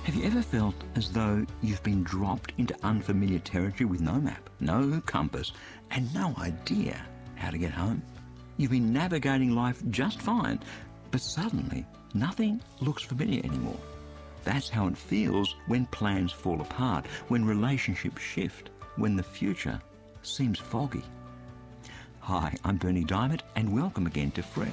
Have you ever felt as though you've been dropped into unfamiliar territory with no map, no compass, and no idea how to get home? You've been navigating life just fine, but suddenly nothing looks familiar anymore. That's how it feels when plans fall apart, when relationships shift, when the future seems foggy. Hi, I'm Berni Dymet, and welcome again to Fresh.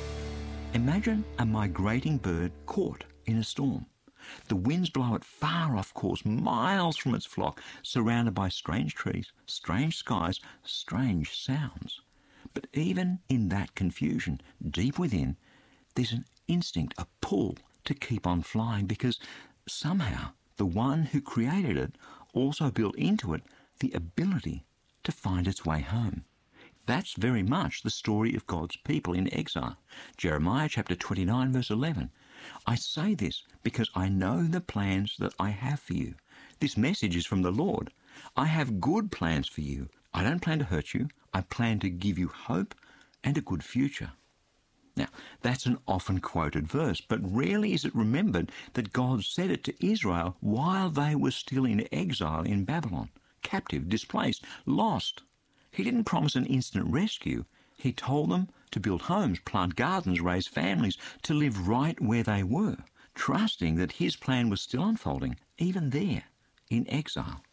Imagine a migrating bird caught in a storm. The winds blow it far off course, miles from its flock, surrounded by strange trees, strange skies, strange sounds. But even in that confusion, deep within, there's an instinct, a pull to keep on flying, because somehow the one who created it also built into it the ability to find its way home. That's very much the story of God's people in exile. Jeremiah chapter 29 verse 11. I say this because I know the plans that I have for you. This message is from the Lord. I have good plans for you. I don't plan to hurt you. I plan to give you hope and a good future. Now, that's an often quoted verse, but rarely is it remembered that God said it to Israel while they were still in exile in Babylon, captive, displaced, lost. He didn't promise an instant rescue. He told them to build homes, plant gardens, raise families, to live right where they were, trusting that his plan was still unfolding, even there, in exile.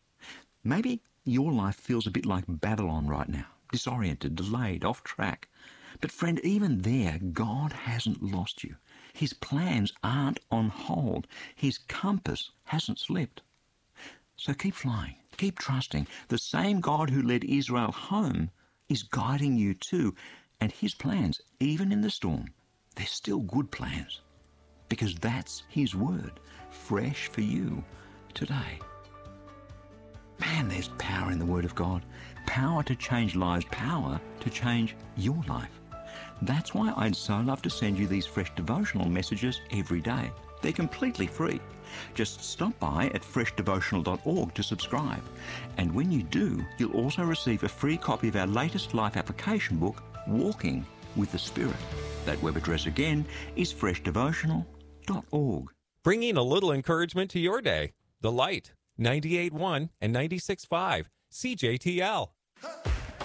Maybe your life feels a bit like Babylon right now, disoriented, delayed, off track. But friend, even there, God hasn't lost you. His plans aren't on hold. His compass hasn't slipped. So keep flying, keep trusting. The same God who led Israel home is guiding you too. And his plans, even in the storm, they're still good plans. Because that's his word, fresh for you today. Man, there's power in the word of God. Power to change lives, power to change your life. That's why I'd so love to send you these fresh devotional messages every day. They're completely free. Just stop by at freshdevotional.org to subscribe. And when you do, you'll also receive a free copy of our latest life application book, Walking with the Spirit. That web address again is freshdevotional.org. Bringing a little encouragement to your day. The Light, 98.1 and 96.5, CJTL.